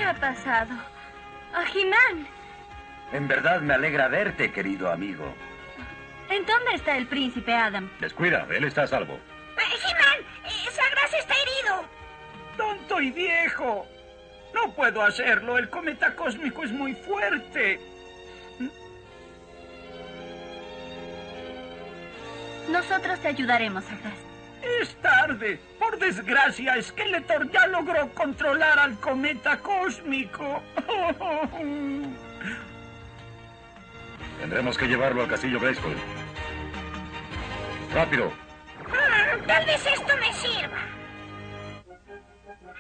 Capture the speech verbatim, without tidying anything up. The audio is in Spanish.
ha pasado? ¡A He-Man! En verdad me alegra verte, querido amigo. ¿En dónde está el príncipe Adam? Descuida, él está a salvo. Eh, He-Man, eh, Sagras está herido. ¡Tonto y viejo! No puedo hacerlo. El cometa cósmico es muy fuerte. Nosotros te ayudaremos, Sagras. Es tarde. Por desgracia, Skeletor ya logró controlar al cometa cósmico. Tendremos que llevarlo al castillo Grayskull. ¡Rápido! Ah, tal vez esto me sirva.